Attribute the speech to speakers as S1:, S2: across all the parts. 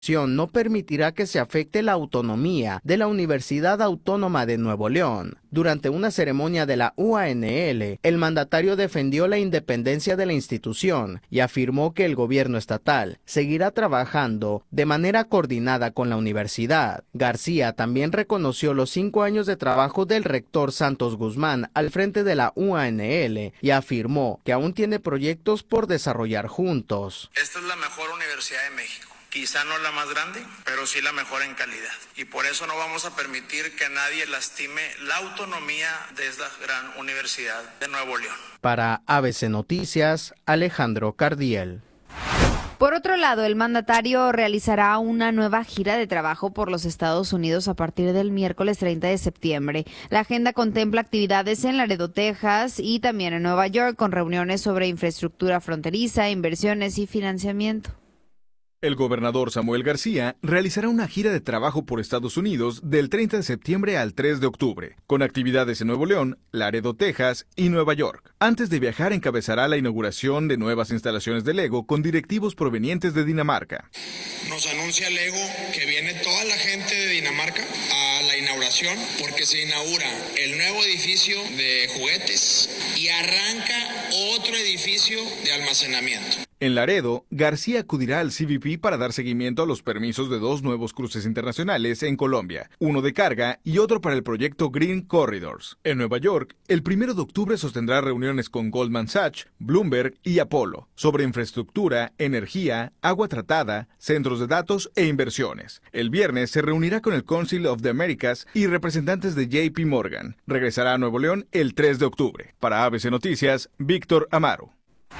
S1: no permitirá que se afecte la autonomía de la Universidad Autónoma de Nuevo León. Durante una ceremonia de la UANL, el mandatario defendió la independencia de la institución y afirmó que el gobierno estatal seguirá trabajando de manera coordinada con la universidad. García también reconoció los 5 años de trabajo del rector Santos Guzmán al frente de la UANL y afirmó que aún tiene proyectos por desarrollar juntos.
S2: Esta es la mejor universidad de México. Quizá no la más grande, pero sí la mejor en calidad. Y por eso no vamos a permitir que nadie lastime la autonomía de esta gran universidad de Nuevo León.
S1: Para ABC Noticias, Alejandro Cardiel.
S3: Por otro lado, el mandatario realizará una nueva gira de trabajo por los Estados Unidos a partir del miércoles 30 de septiembre. La agenda contempla actividades en Laredo, Texas y también en Nueva York, con reuniones sobre infraestructura fronteriza, inversiones y financiamiento.
S4: El gobernador Samuel García realizará una gira de trabajo por Estados Unidos del 30 de septiembre al 3 de octubre, con actividades en Nuevo León, Laredo, Texas y Nueva York. Antes de viajar, encabezará la inauguración de nuevas instalaciones de Lego con directivos provenientes de Dinamarca.
S2: Nos anuncia Lego que viene toda la gente de Dinamarca a la inauguración porque se inaugura el nuevo edificio de juguetes y arranca otro edificio de almacenamiento.
S4: En Laredo, García acudirá al CBP para dar seguimiento a los permisos de 2 nuevos cruces internacionales en Colombia, uno de carga y otro para el proyecto Green Corridors. En Nueva York, el 1 de octubre sostendrá reuniones con Goldman Sachs, Bloomberg y Apollo sobre infraestructura, energía, agua tratada, centros de datos e inversiones. El viernes se reunirá con el Council of the Americas y representantes de JP Morgan. Regresará a Nuevo León el 3 de octubre. Para ABC Noticias, Víctor Amaro.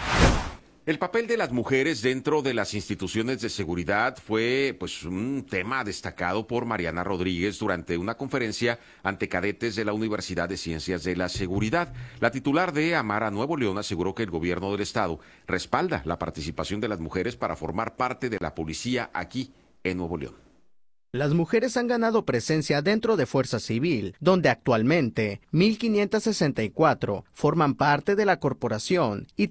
S5: El papel de las mujeres dentro de las instituciones de seguridad fue un tema destacado por Mariana Rodríguez durante una conferencia ante cadetes de la Universidad de Ciencias de la Seguridad. La titular de Amara Nuevo León aseguró que el gobierno del estado respalda la participación de las mujeres para formar parte de la policía aquí en Nuevo León.
S1: Las mujeres han ganado presencia dentro de Fuerza Civil, donde actualmente 1,564 forman parte de la corporación y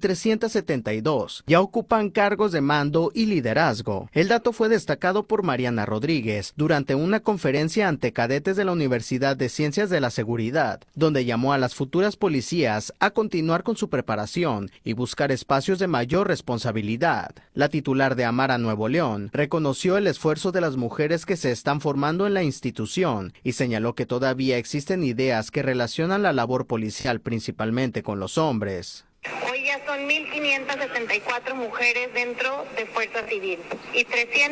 S1: 372 ya ocupan cargos de mando y liderazgo. El dato fue destacado por Mariana Rodríguez durante una conferencia ante cadetes de la Universidad de Ciencias de la Seguridad, donde llamó a las futuras policías a continuar con su preparación y buscar espacios de mayor responsabilidad. La titular de Amara Nuevo León reconoció el esfuerzo de las mujeres que se están formando en la institución y señaló que todavía existen ideas que relacionan la labor policial principalmente con los hombres.
S6: Hoy ya son 1,574 mujeres dentro de Fuerza Civil y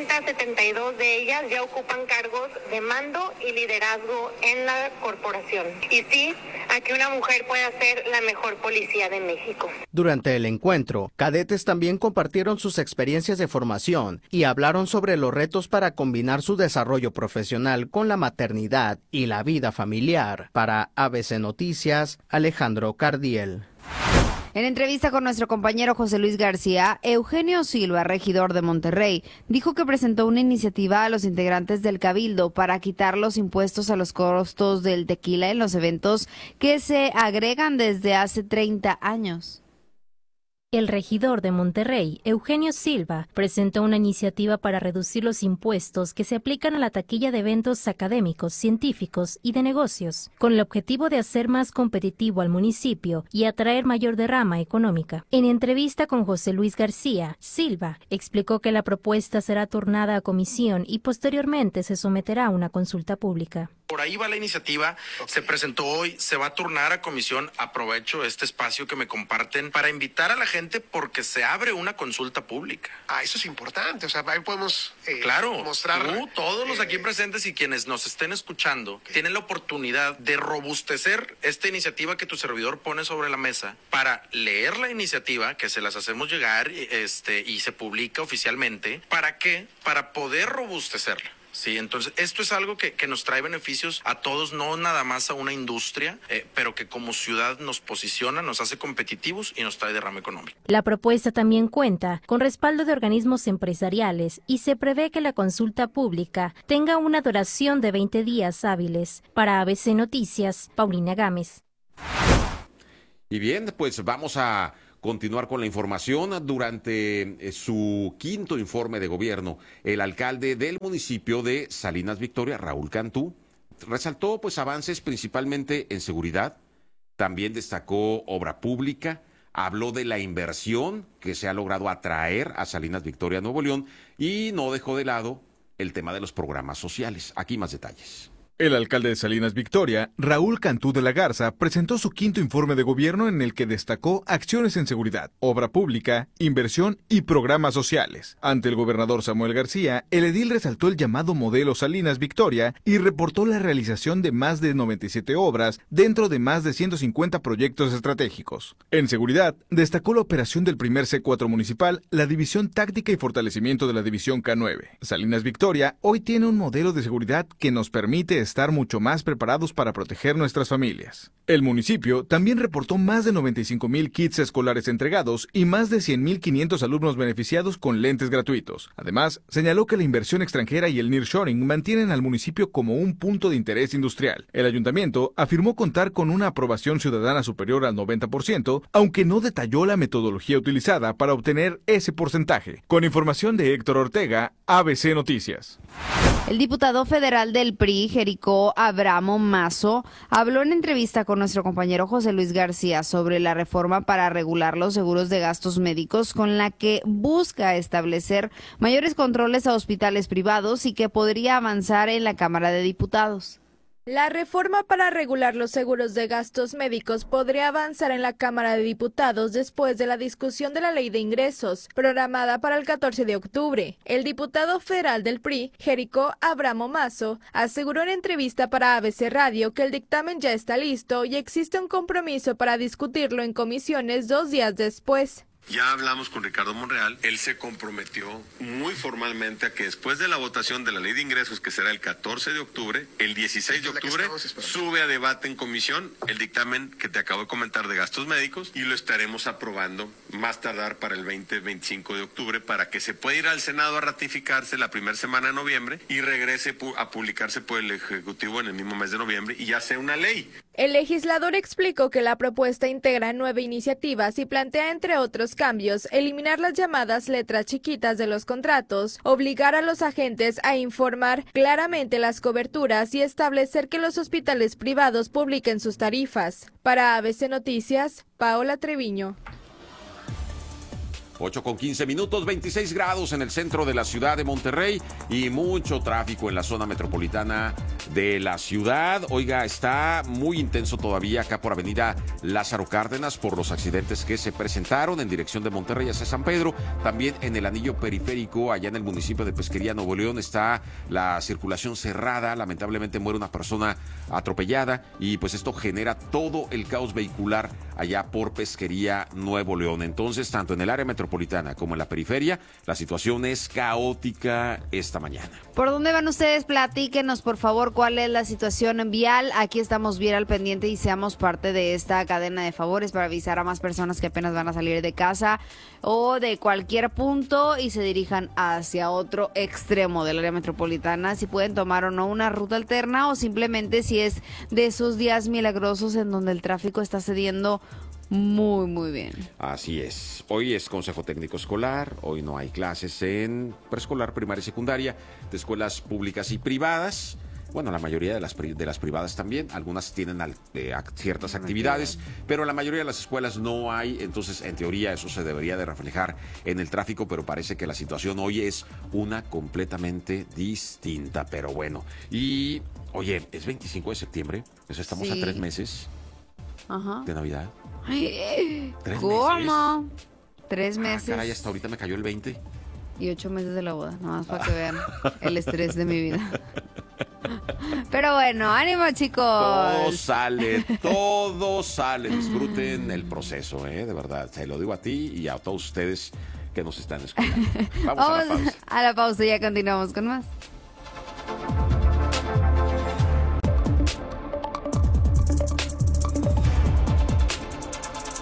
S6: 372 de ellas ya ocupan cargos de mando y liderazgo en la corporación. Y sí, aquí una mujer puede ser la mejor policía de México.
S1: Durante el encuentro, cadetes también compartieron sus experiencias de formación y hablaron sobre los retos para combinar su desarrollo profesional con la maternidad y la vida familiar. Para ABC Noticias, Alejandro Cardiel.
S3: En entrevista con nuestro compañero José Luis García, Eugenio Silva, regidor de Monterrey, dijo que presentó una iniciativa a los integrantes del Cabildo para quitar los impuestos a los costos del tequila en los eventos que se agregan desde hace 30 años.
S7: El regidor de Monterrey, Eugenio Silva, presentó una iniciativa para reducir los impuestos que se aplican a la taquilla de eventos académicos, científicos y de negocios, con el objetivo de hacer más competitivo al municipio y atraer mayor derrama económica. En entrevista con José Luis García, Silva explicó que la propuesta será turnada a comisión y posteriormente se someterá a una consulta pública.
S2: Por ahí va la iniciativa, se presentó hoy, se va a turnar a comisión. Aprovecho este espacio que me comparten para invitar a la gente porque se abre una consulta pública.
S8: Eso es importante, o sea, ahí podemos mostrar.
S2: Todos los aquí presentes y quienes nos estén escuchando tienen la oportunidad de robustecer esta iniciativa que tu servidor pone sobre la mesa para leer la iniciativa, que se las hacemos llegar y se publica oficialmente. ¿Para qué? Para poder robustecerla. Sí, entonces esto es algo que nos trae beneficios a todos, no nada más a una industria, pero que como ciudad nos posiciona, nos hace competitivos y nos trae derrama económica.
S7: La propuesta también cuenta con respaldo de organismos empresariales y se prevé que la consulta pública tenga una duración de 20 días hábiles. Para ABC Noticias, Paulina Gámez.
S5: Y bien, pues vamos a continuar con la información. Durante su quinto informe de gobierno, el alcalde del municipio de Salinas Victoria, Raúl Cantú, resaltó pues avances principalmente en seguridad, también destacó obra pública, habló de la inversión que se ha logrado atraer a Salinas Victoria, Nuevo León, y no dejó de lado el tema de los programas sociales. Aquí más detalles.
S4: El alcalde de Salinas Victoria, Raúl Cantú de la Garza, presentó su quinto informe de gobierno en el que destacó acciones en seguridad, obra pública, inversión y programas sociales. Ante el gobernador Samuel García, el edil resaltó el llamado modelo Salinas Victoria y reportó la realización de más de 97 obras dentro de más de 150 proyectos estratégicos. En seguridad, destacó la operación del primer C4 municipal, la división táctica y fortalecimiento de la división K9. Salinas Victoria hoy tiene un modelo de seguridad que nos permite estar mucho más preparados para proteger nuestras familias. El municipio también reportó más de 95,000 kits escolares entregados y más de 100,500 alumnos beneficiados con lentes gratuitos. Además, señaló que la inversión extranjera y el nearshoring mantienen al municipio como un punto de interés industrial. El ayuntamiento afirmó contar con una aprobación ciudadana superior al 90%, aunque no detalló la metodología utilizada para obtener ese porcentaje. Con información de Héctor Ortega, ABC Noticias.
S3: El diputado federal del PRI, Jericó Abramo Mazo, habló en entrevista con nuestro compañero José Luis García sobre la reforma para regular los seguros de gastos médicos con la que busca establecer mayores controles a hospitales privados y que podría avanzar en la Cámara de Diputados.
S9: La reforma para regular los seguros de gastos médicos podría avanzar en la Cámara de Diputados después de la discusión de la Ley de Ingresos, programada para el 14 de octubre. El diputado federal del PRI, Jericó Abramo Mazo, aseguró en entrevista para ABC Radio que el dictamen ya está listo y existe un compromiso para discutirlo en comisiones 2 días después.
S10: Ya hablamos con Ricardo Monreal, él se comprometió muy formalmente a que después de la votación de la Ley de Ingresos, que será el 14 de octubre, el 16 de octubre sube a debate en comisión el dictamen que te acabo de comentar de gastos médicos y lo estaremos aprobando más tardar para el 20-25 de octubre para que se pueda ir al Senado a ratificarse la primera semana de noviembre y regrese a publicarse por el Ejecutivo en el mismo mes de noviembre y ya sea una ley.
S9: El legislador explicó que la propuesta integra 9 iniciativas y plantea, entre otros cambios, eliminar las llamadas letras chiquitas de los contratos, obligar a los agentes a informar claramente las coberturas y establecer que los hospitales privados publiquen sus tarifas. Para ABC Noticias, Paola Treviño.
S5: 8:15, 26 grados en el centro de la ciudad de Monterrey y mucho tráfico en la zona metropolitana de la ciudad. Oiga, está muy intenso todavía acá por avenida Lázaro Cárdenas por los accidentes que se presentaron en dirección de Monterrey hacia San Pedro. También en el anillo periférico, allá en el municipio de Pesquería, Nuevo León, está la circulación cerrada. Lamentablemente muere una persona atropellada y pues esto genera todo el caos vehicular allá por Pesquería, Nuevo León. Entonces, tanto en el área metropolitana como en la periferia, la situación es caótica esta mañana.
S3: ¿Por dónde van ustedes? Platíquenos, por favor, cuál es la situación vial. Aquí estamos bien al pendiente y seamos parte de esta cadena de favores para avisar a más personas que apenas van a salir de casa o de cualquier punto y se dirijan hacia otro extremo del área metropolitana, si pueden tomar o no una ruta alterna o simplemente si es de esos días milagrosos en donde el tráfico está cediendo muy, muy bien.
S5: Así es. Hoy es Consejo Técnico Escolar, hoy no hay clases en preescolar, primaria y secundaria, de escuelas públicas y privadas. Bueno, la mayoría de las privadas también, algunas tienen ciertas actividades, pero la mayoría de las escuelas no hay, entonces en teoría eso se debería de reflejar en el tráfico, pero parece que la situación hoy es una completamente distinta, pero bueno. Y, oye, es 25 de septiembre, pues estamos a 3 meses de Navidad.
S3: Ay,
S5: 3
S3: ¿cómo?
S5: meses.
S3: 3 meses.
S5: Caray, hasta ahorita me cayó el 20.
S3: Y 8 meses de la boda, nomás para que vean el estrés de mi vida. Pero bueno, ánimo, chicos.
S5: Todo sale. Disfruten el proceso, de verdad. Se lo digo a ti y a todos ustedes que nos están escuchando. Vamos a la pausa.
S3: A la pausa y ya continuamos con más.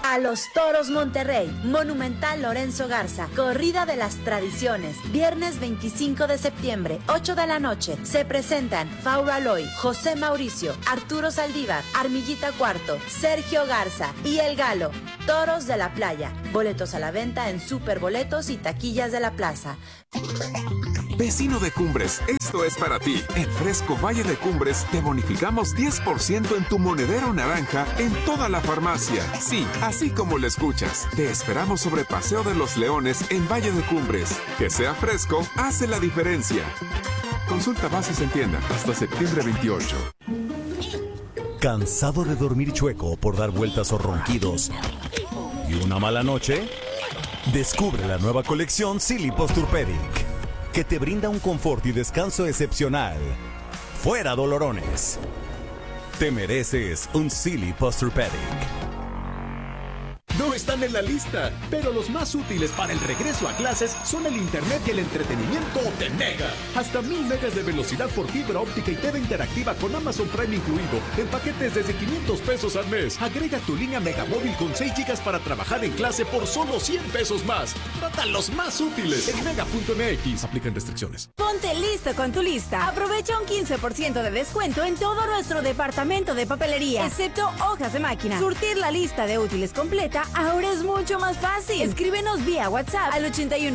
S11: a los Toros Monterrey, Monumental Lorenzo Garza, Corrida de las Tradiciones, viernes 25 de septiembre, 8 de la noche. Se presentan Fauro Aloy, José Mauricio, Arturo Saldívar, Armillita Cuarto, Sergio Garza y El Galo. Toros de la Playa. Boletos a la venta en Superboletos y taquillas de la plaza.
S12: Vecino de Cumbres, esto es para ti. En Fresco Valle de Cumbres te bonificamos 10% en tu monedero naranja en toda la farmacia. Sí, así como lo escuchas. Te esperamos sobre Paseo de los Leones en Valle de Cumbres. Que sea fresco, hace la diferencia. Consulta bases en tienda hasta septiembre 28.
S13: ¿Cansado de dormir chueco por dar vueltas o ronquidos? ¿Y una mala noche? Descubre la nueva colección Silly Posturepedic, que te brinda un confort y descanso excepcional. ¡Fuera dolorones! Te mereces un Silly Posturepedic.
S14: No están en la lista, pero los más útiles para el regreso a clases son el internet y el entretenimiento de Mega. Hasta 1000 megas de velocidad por fibra óptica y TV interactiva con Amazon Prime incluido, en paquetes desde 500 pesos al mes. Agrega tu línea Megamóvil con 6 gigas para trabajar en clase por solo 100 pesos más. Trata los más útiles en mega.mx. Aplican restricciones.
S15: Ponte listo con tu lista. Aprovecha un 15% de descuento en todo nuestro departamento de papelería, excepto hojas de máquina. Surtir la lista de útiles completa ahora es mucho más fácil. Escríbenos vía WhatsApp al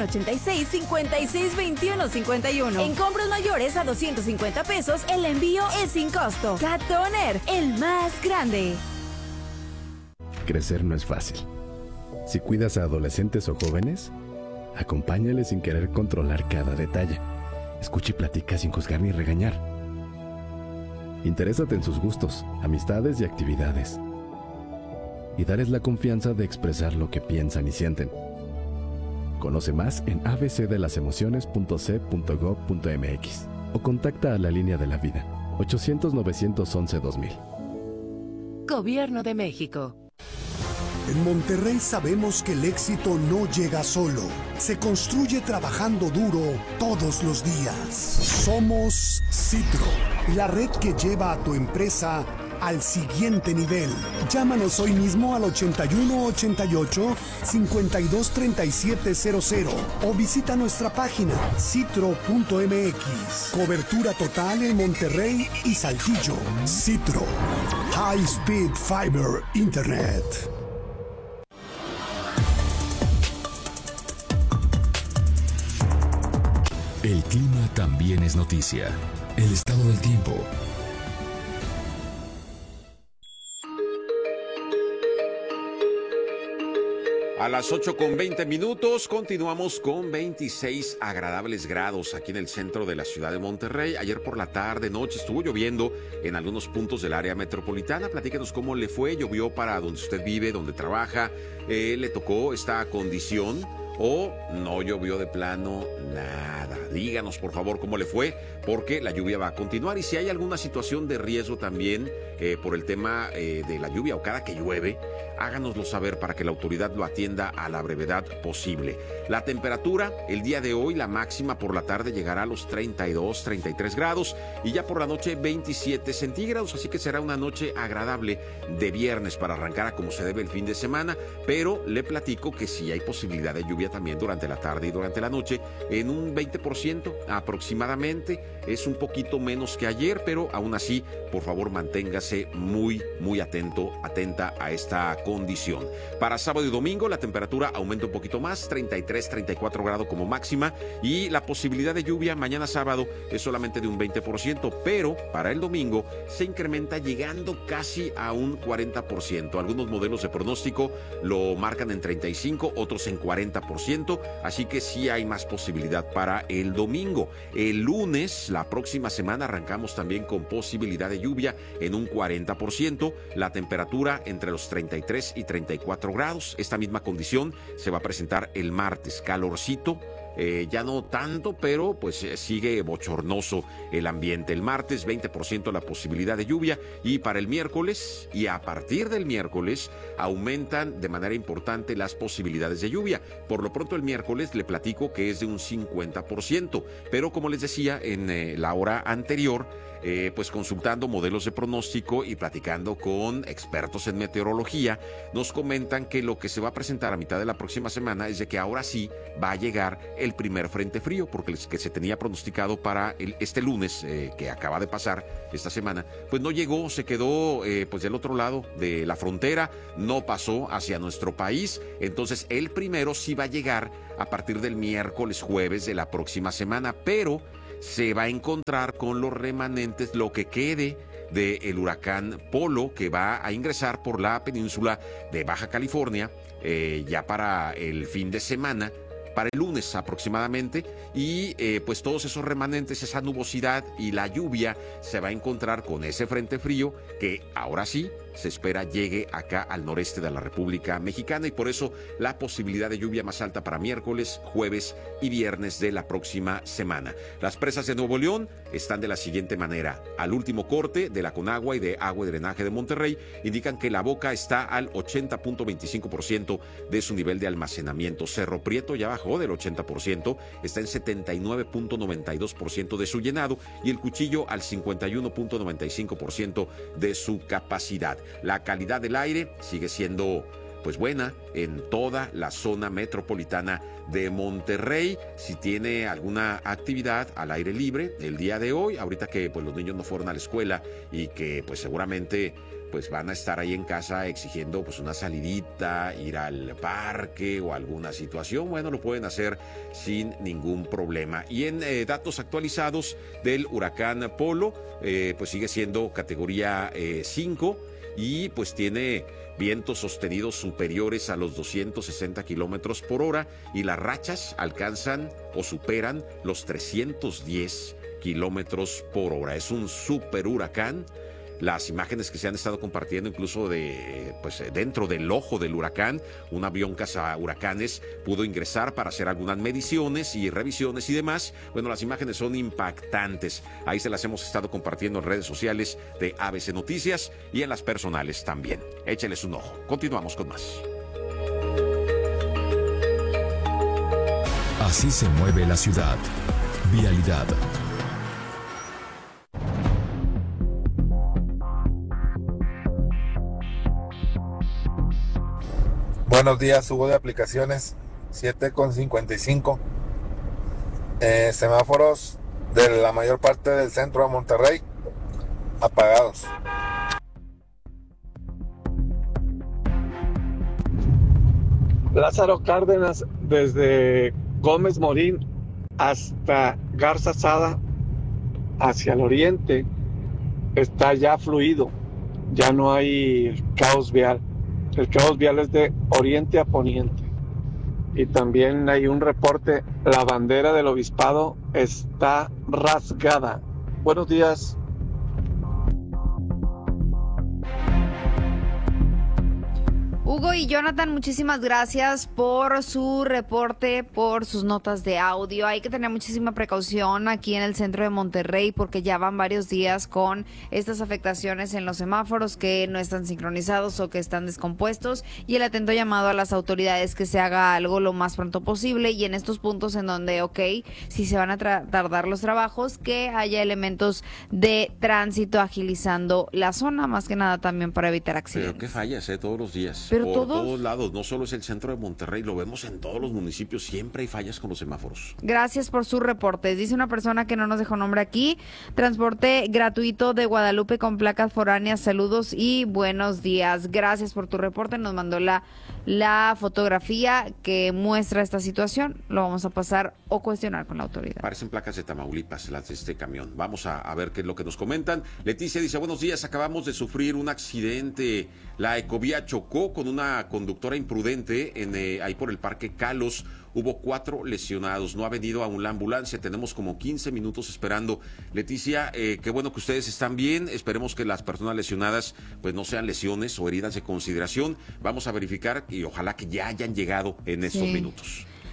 S15: 8186-562151. En compras mayores a 250 pesos, el envío es sin costo. Cat Toner, el más grande.
S16: Crecer no es fácil. Si cuidas a adolescentes o jóvenes, acompáñales sin querer controlar cada detalle. Escucha y platica sin juzgar ni regañar. Interésate en sus gustos, amistades y actividades. Y darles la confianza de expresar lo que piensan y sienten. Conoce más en abcdelasemociones.c.gov.mx o contacta a la línea de la vida 800-911-2000.
S17: Gobierno de México.
S18: En Monterrey sabemos que el éxito no llega solo, se construye trabajando duro todos los días. Somos Citro, la red que lleva a tu empresa al siguiente nivel. Llámanos hoy mismo al 8188-523700 o visita nuestra página citro.mx. Cobertura total en Monterrey y Saltillo. Citro. High Speed Fiber Internet.
S19: El clima también es noticia. El estado del tiempo.
S5: A las 8:20 continuamos con 26 agradables grados aquí en el centro de la ciudad de Monterrey. Ayer por la tarde, noche, estuvo lloviendo en algunos puntos del área metropolitana. Platíquenos cómo le fue. ¿Llovió para donde usted vive, donde trabaja? ¿Le tocó esta condición? ¿O no llovió de plano nada? Díganos por favor cómo le fue, porque la lluvia va a continuar y si hay alguna situación de riesgo también por el tema de la lluvia o cada que llueve, háganoslo saber para que la autoridad lo atienda a la brevedad posible. La temperatura, el día de hoy, la máxima por la tarde llegará a los 32, 33 grados y ya por la noche 27 centígrados, así que será una noche agradable de viernes para arrancar a como se debe el fin de semana, pero le platico que sí hay posibilidad de lluvia también durante la tarde y durante la noche en un 20% aproximadamente. Es un poquito menos que ayer, pero aún así, por favor, manténgase muy atenta a esta condición. Para sábado y domingo la temperatura aumenta un poquito más, 33, 34 grados como máxima y la posibilidad de lluvia mañana sábado es solamente de un 20%, pero para el domingo se incrementa llegando casi a un 40%. Algunos modelos de pronóstico lo marcan en 35, otros en 40%, así que sí hay más posibilidad para el domingo. El lunes, la próxima semana, arrancamos también con posibilidad de lluvia en un 40%, la temperatura entre los 33 y 34 grados. Esta misma condición se va a presentar el martes, calorcito ya no tanto, pero pues sigue bochornoso el ambiente. El martes 20% la posibilidad de lluvia, y para el miércoles y a partir del miércoles aumentan de manera importante las posibilidades de lluvia. Por lo pronto el miércoles le platico que es de un 50%, pero como les decía en la hora anterior, pues consultando modelos de pronóstico y platicando con expertos en meteorología, nos comentan que lo que se va a presentar a mitad de la próxima semana es de que ahora sí va a llegar el primer frente frío, porque el que se tenía pronosticado para este lunes que acaba de pasar esta semana, pues no llegó, se quedó pues del otro lado de la frontera, no pasó hacia nuestro país. Entonces el primero sí va a llegar a partir del miércoles, jueves de la próxima semana, pero se va a encontrar con los remanentes, lo que quede del huracán Polo, que va a ingresar por la península de Baja California ya para el fin de semana, para el lunes aproximadamente, y pues todos esos remanentes, esa nubosidad y la lluvia se va a encontrar con ese frente frío que ahora sí se espera llegue acá al noreste de la República Mexicana, y por eso la posibilidad de lluvia más alta para miércoles, jueves y viernes de la próxima semana. Las presas de Nuevo León están de la siguiente manera. Al último corte de la Conagua y de Agua y Drenaje de Monterrey indican que La Boca está al 80.25% de su nivel de almacenamiento. Cerro Prieto ya bajó del 80%, está en 79.92% de su llenado, y el Cuchillo al 51.95% de su capacidad. La calidad del aire sigue siendo pues buena en toda la zona metropolitana de Monterrey. Si tiene alguna actividad al aire libre el día de hoy, ahorita que pues los niños no fueron a la escuela y que pues seguramente pues van a estar ahí en casa exigiendo pues una salidita, ir al parque o alguna situación, bueno, lo pueden hacer sin ningún problema. Y en datos actualizados del huracán Polo, pues sigue siendo categoría 5, y pues tiene vientos sostenidos superiores a los 260 kilómetros por hora, y las rachas alcanzan o superan los 310 kilómetros por hora. Es un super huracán. Las imágenes que se han estado compartiendo incluso de pues dentro del ojo del huracán, un avión cazahuracanes pudo ingresar para hacer algunas mediciones y revisiones y demás. Bueno, las imágenes son impactantes. Ahí se las hemos estado compartiendo en redes sociales de ABC Noticias y en las personales también. Écheles un ojo. Continuamos con más.
S19: Así se mueve la ciudad. Vialidad.
S20: Buenos días, Hugo de Aplicaciones, 7:55. Semáforos de la mayor parte del centro de Monterrey apagados.
S21: Lázaro Cárdenas, desde Gómez Morín hasta Garza Sada hacia el oriente, está ya fluido, ya no hay caos vial. El caos vial es de oriente a poniente. Y también hay un reporte, la bandera del obispado está rasgada. Buenos días.
S3: Hugo y Jonathan, muchísimas gracias por su reporte, por sus notas de audio. Hay que tener muchísima precaución aquí en el centro de Monterrey porque ya van varios días con estas afectaciones en los semáforos que no están sincronizados o que están descompuestos, y el atento llamado a las autoridades que se haga algo lo más pronto posible, y en estos puntos en donde, si se van a tardar los trabajos, que haya elementos de tránsito agilizando la zona, más que nada también para evitar accidentes.
S5: Pero qué fallas, todos los días.
S3: Pero
S5: por todos lados, no solo es el centro de Monterrey, lo vemos en todos los municipios, siempre hay fallas con los semáforos.
S3: Gracias por sus reportes. Dice una persona que no nos dejó nombre aquí: transporte gratuito de Guadalupe con placas foráneas, saludos y buenos días. Gracias por tu reporte, nos mandó la fotografía que muestra esta situación. Lo vamos a pasar o cuestionar con la autoridad.
S5: Parecen placas de Tamaulipas las de este camión. Vamos a ver qué es lo que nos comentan. Leticia dice: buenos días, acabamos de sufrir un accidente. La Ecovía chocó con una conductora imprudente ahí por el Parque Calos. Hubo 4 lesionados. No ha venido aún la ambulancia. Tenemos como 15 minutos esperando. Leticia, qué bueno que ustedes están bien. Esperemos que las personas lesionadas pues no sean lesiones o heridas de consideración. Vamos a verificar y ojalá que ya hayan llegado en estos minutos.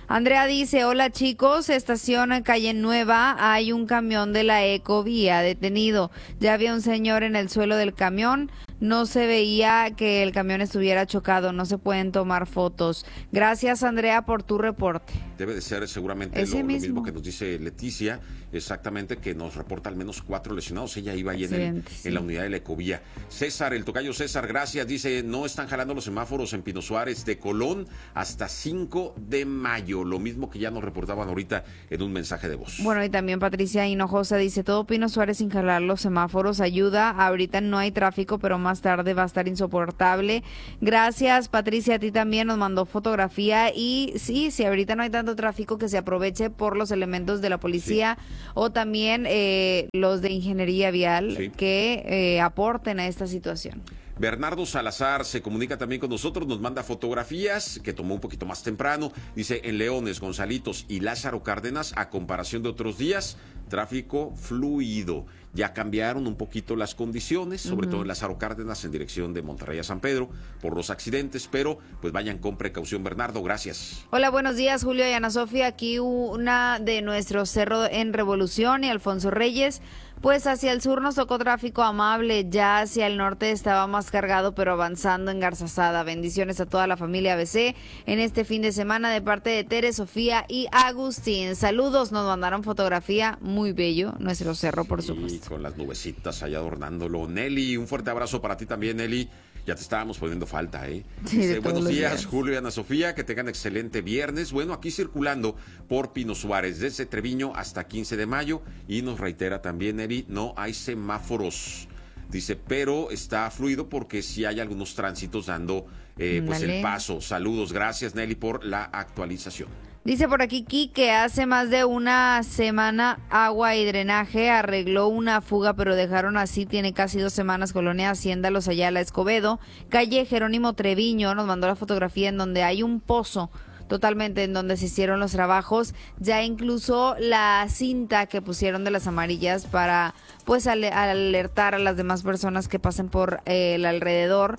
S3: Andrea dice, hola chicos, estación Calle Nueva, hay un camión de la Ecovía detenido. Ya había un señor en el suelo del camión, no se veía que el camión estuviera chocado, no se pueden tomar fotos. Gracias, Andrea, por tu reporte.
S5: Debe de ser seguramente lo mismo que nos dice Leticia, exactamente, que nos reporta al menos 4 lesionados. Ella iba ahí en la unidad de la Ecovía. César, el tocayo César, gracias, dice, no están jalando los semáforos en Pino Suárez de Colón hasta 5 de mayo. Lo mismo que ya nos reportaban ahorita en un mensaje de voz.
S3: Bueno, y también Patricia Hinojosa dice, todo Pino Suárez sin jalar los semáforos ayuda. Ahorita no hay tráfico, pero más tarde va a estar insoportable. Gracias, Patricia, a ti también nos mandó fotografía. Y sí, si ahorita no hay tanto tráfico, que se aproveche por los elementos de la policía o también los de ingeniería vial que aporten a esta situación.
S5: Bernardo Salazar se comunica también con nosotros, nos manda fotografías que tomó un poquito más temprano. Dice, en Leones, Gonzalitos y Lázaro Cárdenas, a comparación de otros días, tráfico fluido. Ya cambiaron un poquito las condiciones, sobre todo en Lázaro Cárdenas en dirección de Monterrey a San Pedro por los accidentes, pero pues vayan con precaución. Bernardo, gracias.
S3: Hola, buenos días, Julio y Ana Sofía. Aquí una de nuestro cerro en Revolución y Alfonso Reyes. Pues hacia el sur nos tocó tráfico amable, ya hacia el norte estaba más cargado, pero avanzando en Garzazada. Bendiciones a toda la familia ABC en este fin de semana de parte de Tere, Sofía y Agustín. Saludos, nos mandaron fotografía, muy bello, nuestro cerro, por supuesto.
S5: Con las nubecitas allá adornándolo. Nelly, un fuerte abrazo para ti también, Nelly. Ya te estábamos poniendo falta, ¿eh?
S3: Sí,
S5: Dice, buenos días, Julio y Ana Sofía, que tengan excelente viernes. Bueno, aquí circulando por Pino Suárez, desde Treviño hasta 15 de mayo. Y nos reitera también, Nelly, no hay semáforos. Dice, pero está fluido porque sí hay algunos tránsitos dando pues el paso. Saludos, gracias, Nelly, por la actualización.
S3: Dice por aquí que hace más de una semana Agua y Drenaje arregló una fuga, pero dejaron así, tiene casi 2 semanas, Colonia Hacienda Los Ayala Escobedo, calle Jerónimo Treviño, nos mandó la fotografía en donde hay un pozo totalmente en donde se hicieron los trabajos, ya incluso la cinta que pusieron de las amarillas para pues alertar a las demás personas que pasen por el alrededor,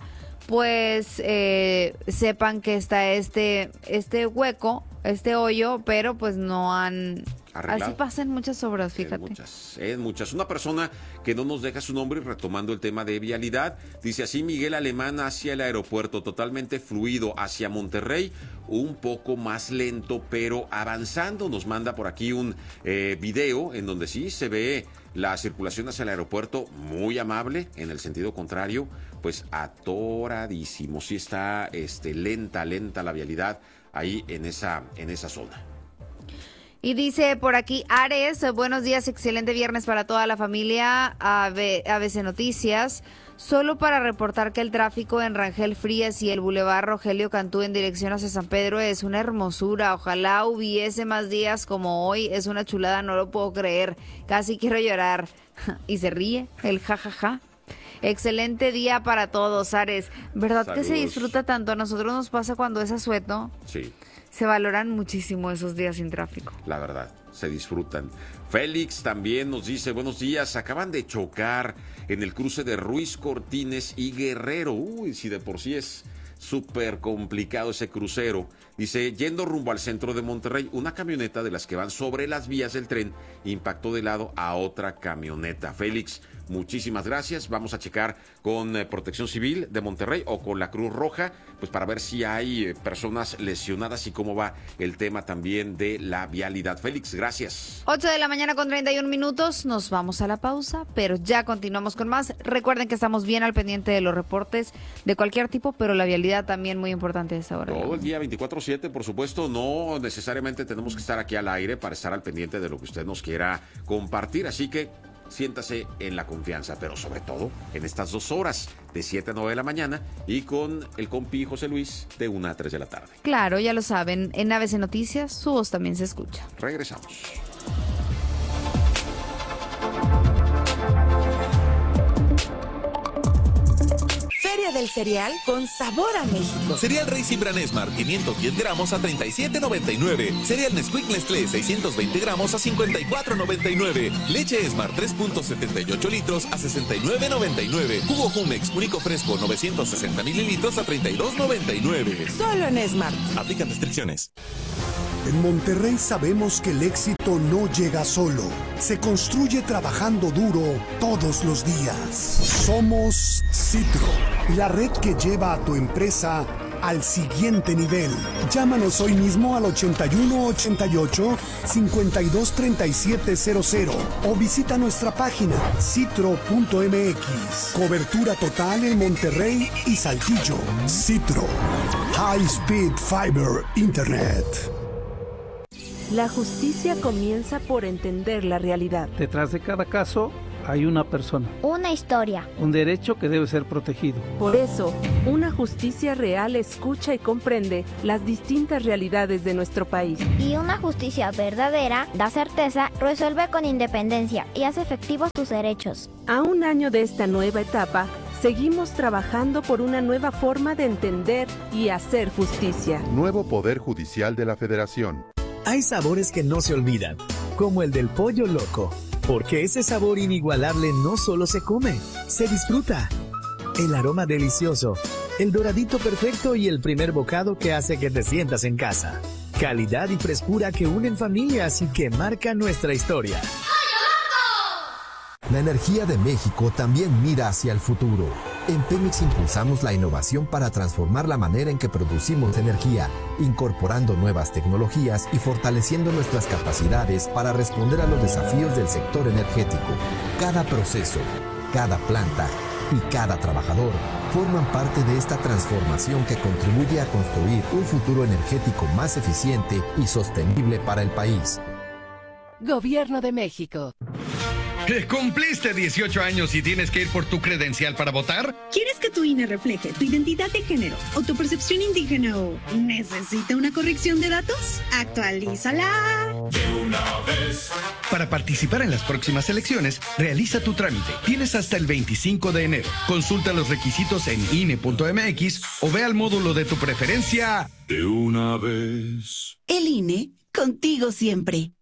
S3: pues sepan que está este hueco, este hoyo, pero pues no han arreglado. Así pasan muchas obras, fíjate.
S5: En muchas. Una persona que no nos deja su nombre, retomando el tema de vialidad, dice así, Miguel Alemán hacia el aeropuerto, totalmente fluido, hacia Monterrey, un poco más lento, pero avanzando. Nos manda por aquí un video en donde sí se ve la circulación hacia el aeropuerto muy amable, en el sentido contrario, pues atoradísimo. Sí está lenta la vialidad ahí en esa zona.
S3: Y dice por aquí Ares, buenos días, excelente viernes para toda la familia, ABC Noticias. Solo para reportar que el tráfico en Rangel Frías y el Boulevard Rogelio Cantú en dirección hacia San Pedro es una hermosura. Ojalá hubiese más días como hoy, es una chulada, no lo puedo creer, casi quiero llorar. Y se ríe, el jajaja. Excelente día para todos, Ares. ¿Verdad? Saludos. Que se disfruta tanto? A nosotros nos pasa cuando es asueto.
S5: Sí.
S3: Se valoran muchísimo esos días sin tráfico.
S5: La verdad, se disfrutan. Félix también nos dice, buenos días, acaban de chocar en el cruce de Ruiz Cortines y Guerrero. Uy, si de por sí es súper complicado ese crucero. Dice, yendo rumbo al centro de Monterrey, una camioneta de las que van sobre las vías del tren impactó de lado a otra camioneta. Félix, muchísimas gracias. Vamos a checar con Protección Civil de Monterrey o con la Cruz Roja, pues para ver si hay personas lesionadas y cómo va el tema también de la vialidad. Félix, gracias.
S3: 8 de la mañana con 31 minutos. Nos vamos a la pausa, pero ya continuamos con más. Recuerden que estamos bien al pendiente de los reportes de cualquier tipo, pero la vialidad también muy importante a esta hora.
S5: Todo el día 24/7, por supuesto. No necesariamente tenemos que estar aquí al aire para estar al pendiente de lo que usted nos quiera compartir. Así que siéntase en la confianza, pero sobre todo en estas 2 horas, de 7 a 9 de la mañana, y con el compi José Luis, de 1 a 3 de la tarde.
S3: Claro, ya lo saben, en ABC Noticias su voz también se escucha.
S5: Regresamos.
S11: Feria del cereal con sabor a México.
S6: Cereal Raisin Bran Smart 510 gramos a $37.99. Cereal Nesquik Nestlé 620 gramos a $54.99. Leche Smart 3.78 litros a $69.99. Jugo Jumex único fresco 960 mililitros a $32.99.
S11: Solo en Smart.
S6: Aplican restricciones.
S18: En Monterrey sabemos que el éxito no llega solo, se construye trabajando duro todos los días. Somos Citro, la red que lleva a tu empresa al siguiente nivel. Llámanos hoy mismo al 8188-523700 o visita nuestra página citro.mx. Cobertura total en Monterrey y Saltillo. Citro, High Speed Fiber Internet.
S1: La justicia comienza por entender la realidad.
S22: Detrás de cada caso hay una persona.
S23: Una historia.
S22: Un derecho que debe ser protegido.
S1: Por eso, una justicia real escucha y comprende las distintas realidades de nuestro país.
S23: Y una justicia verdadera da certeza, resuelve con independencia y hace efectivos tus derechos.
S1: A un año de esta nueva etapa, seguimos trabajando por una nueva forma de entender y hacer justicia.
S24: Nuevo Poder Judicial de la Federación.
S25: Hay sabores que no se olvidan, como el del pollo loco. Porque ese sabor inigualable no solo se come, se disfruta. El aroma delicioso, el doradito perfecto y el primer bocado que hace que te sientas en casa. Calidad y frescura que unen familias y que marcan nuestra historia.
S26: La energía de México también mira hacia el futuro. En Pemex impulsamos la innovación para transformar la manera en que producimos energía, incorporando nuevas tecnologías y fortaleciendo nuestras capacidades para responder a los desafíos del sector energético. Cada proceso, cada planta y cada trabajador forman parte de esta transformación que contribuye a construir un futuro energético más eficiente y sostenible para el país.
S17: Gobierno de México.
S27: ¿Cumpliste 18 años y tienes que ir por tu credencial para votar?
S28: ¿Quieres que tu INE refleje tu identidad de género o tu percepción indígena o necesita una corrección de datos? ¡Actualízala!
S27: De una vez. Para participar en las próximas elecciones, realiza tu trámite. Tienes hasta el 25 de enero. Consulta los requisitos en INE.mx o ve al módulo de tu preferencia. De una vez.
S28: El INE, contigo siempre.